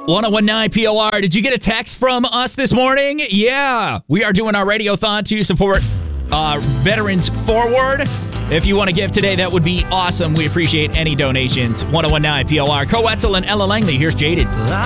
1019 POR. Did you get a text from us this morning? Yeah. We are doing our radiothon to support Veterans Forward. If you want to give today, that would be awesome. We appreciate any donations. 1019 POR. Co-Wetzel and Ella Langley. Here's Jaded.